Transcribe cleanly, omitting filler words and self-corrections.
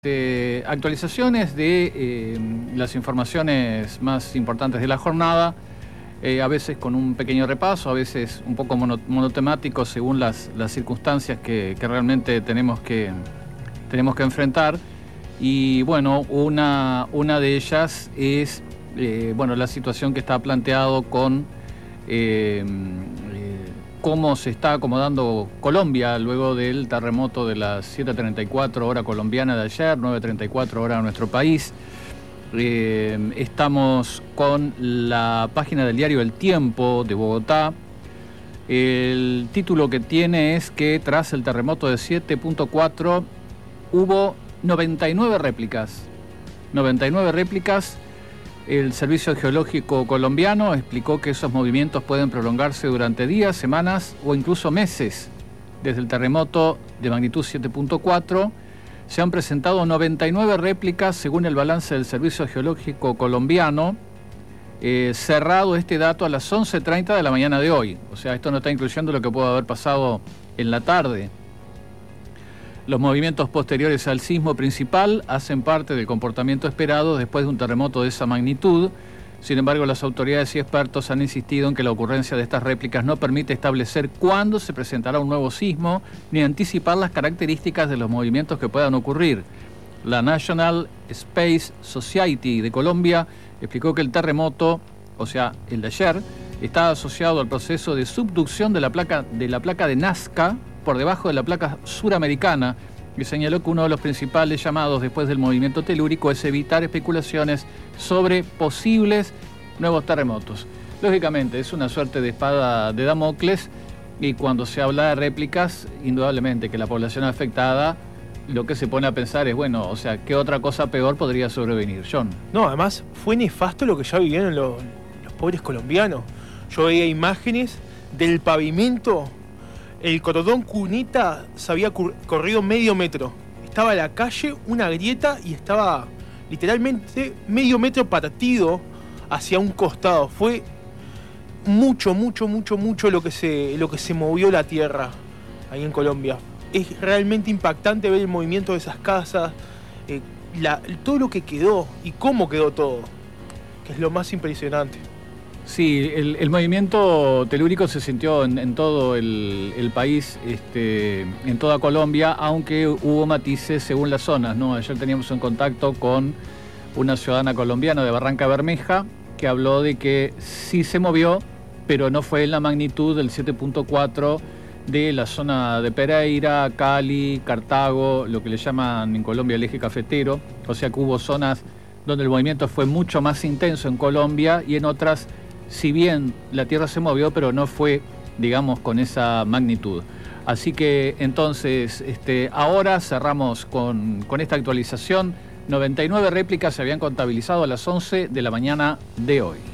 Actualizaciones de las informaciones más importantes de la jornada, a veces con un pequeño repaso, a veces un poco monotemático según las circunstancias que realmente tenemos que enfrentar. Y bueno, una de ellas es la situación que está planteado con cómo se está acomodando Colombia luego del terremoto de las 7:34 hora colombiana de ayer, 9:34 hora de nuestro país. Estamos con la página del diario El Tiempo de Bogotá. El título que tiene es que tras el terremoto de 7.4 hubo 99 réplicas. 99 réplicas. El Servicio Geológico colombiano explicó que esos movimientos pueden prolongarse durante días, semanas o incluso meses. Desde el terremoto de magnitud 7.4 se han presentado 99 réplicas según el balance del Servicio Geológico colombiano, cerrado este dato a las 11:30 de la mañana de hoy. O sea, esto no está incluyendo lo que pudo haber pasado en la tarde. Los movimientos posteriores al sismo principal hacen parte del comportamiento esperado después de un terremoto de esa magnitud. Sin embargo, las autoridades y expertos han insistido en que la ocurrencia de estas réplicas no permite establecer cuándo se presentará un nuevo sismo ni anticipar las características de los movimientos que puedan ocurrir. La National Space Society de Colombia explicó que el terremoto, o sea, el de ayer, está asociado al proceso de subducción de la placa de Nazca por debajo de la placa suramericana, y señaló que uno de los principales llamados después del movimiento telúrico es evitar especulaciones sobre posibles nuevos terremotos. Lógicamente es una suerte de espada de Damocles, y cuando se habla de réplicas, indudablemente que la población afectada lo que se pone a pensar es, bueno, o sea, ¿qué otra cosa peor podría sobrevenir? John. No, además fue nefasto lo que ya vivieron los pobres colombianos. Yo veía imágenes del pavimento. El cordón cuneta se había corrido medio metro. Estaba la calle, una grieta, y estaba literalmente medio metro partido hacia un costado. Fue mucho lo que se movió la tierra ahí en Colombia. Es realmente impactante ver el movimiento de esas casas, todo lo que quedó y cómo quedó todo, que es lo más impresionante. Sí, el movimiento telúrico se sintió en todo el país, en toda Colombia, aunque hubo matices según las zonas, ¿no? Ayer teníamos un contacto con una ciudadana colombiana de Barranca Bermeja que habló de que sí se movió, pero no fue en la magnitud del 7.4 de la zona de Pereira, Cali, Cartago, lo que le llaman en Colombia el eje cafetero. O sea que hubo zonas donde el movimiento fue mucho más intenso en Colombia, y en otras, si bien la tierra se movió, pero no fue, digamos, con esa magnitud. Así que entonces, ahora cerramos con esta actualización. 99 réplicas se habían contabilizado a las 11 de la mañana de hoy.